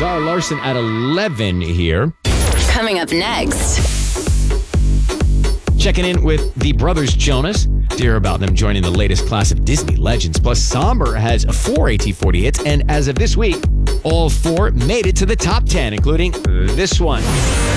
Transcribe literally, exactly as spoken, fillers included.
Zara Larsson at eleven here. Coming up next. Checking in with the brothers Jonas to hear about them joining the latest class of Disney legends. Plus, Somber has four A T forty hits, and as of this week, all four made it to the top ten, including this one.